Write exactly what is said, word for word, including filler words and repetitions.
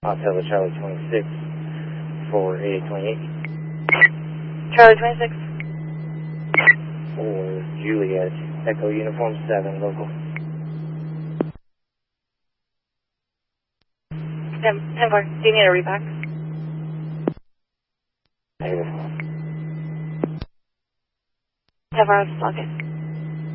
Hotel Charlie twenty-six for eight twenty-eight. Charlie twenty-six. For Juliet, Echo Uniform seven, local. ten, ten four, do you need a repack? Negative. ten four, I'll just log it.